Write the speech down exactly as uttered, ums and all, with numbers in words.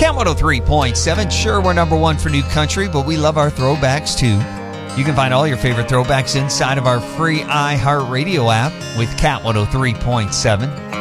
Cat one oh three point seven. Sure, we're number one for new country, but we love our throwbacks too. You can find all your favorite throwbacks inside of our free iHeartRadio app with Cat one oh three point seven.